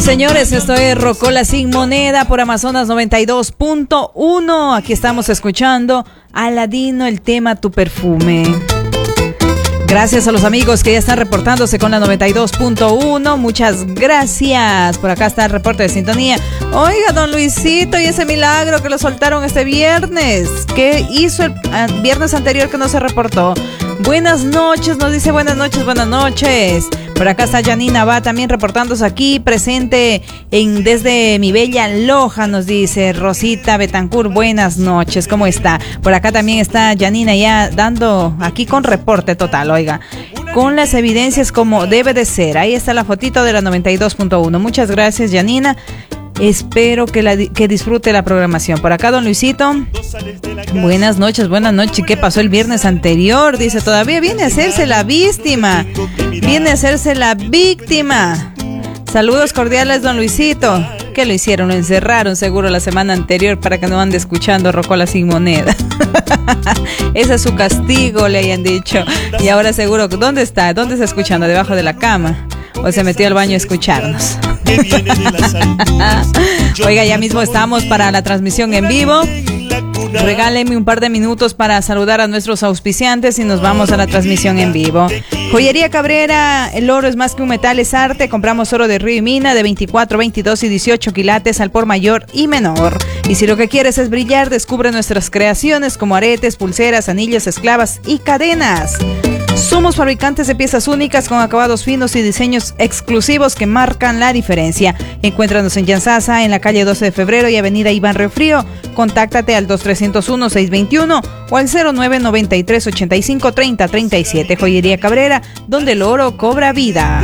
Señores, esto es Rocola Sin Moneda por Amazonas 92.1. Aquí estamos escuchando Aladino, el tema Tu Perfume. Gracias a los amigos que ya están reportándose con la 92.1. Muchas gracias. Por acá está el reporte de sintonía. Oiga, don Luisito, y ese milagro que lo soltaron este viernes. ¿Qué hizo el viernes anterior que no se reportó? Buenas noches, nos dice buenas noches, buenas noches. Por acá está Janina va también reportándose aquí, presente desde mi bella Loja, nos dice Rosita Betancourt, buenas noches, ¿cómo está? Por acá también está Janina ya dando aquí con reporte total, oiga, con las evidencias como debe de ser. Ahí está la fotito de la 92.1. Muchas gracias, Janina. Espero que disfrute la programación. Por acá, don Luisito. Buenas noches, buenas noches. ¿Qué pasó el viernes anterior? Dice, todavía viene a hacerse la víctima. Viene a hacerse la víctima. Saludos cordiales, don Luisito. ¿Qué lo hicieron? Lo encerraron seguro la semana anterior para que no ande escuchando Rocola Sin Moneda. Ese es su castigo, le hayan dicho. Y ahora seguro, ¿dónde está? ¿Dónde está escuchando? ¿Debajo de la cama? ¿O se metió al baño a escucharnos? Oiga, ya mismo estamos para la transmisión en vivo. Regálenme un par de minutos para saludar a nuestros auspiciantes y nos vamos a la transmisión en vivo. Joyería Cabrera, el oro es más que un metal, es arte. Compramos oro de río y mina de 24, 22 y 18 quilates al por mayor y menor. Y si lo que quieres es brillar, descubre nuestras creaciones como aretes, pulseras, anillos, esclavas y cadenas. Somos fabricantes de piezas únicas con acabados finos y diseños exclusivos que marcan la diferencia. Encuéntranos en Yansasa, en la calle 12 de febrero y avenida Iván Refrío. Contáctate al 2301-621 o al 0993-8530-37. Joyería Cabrera, donde el oro cobra vida.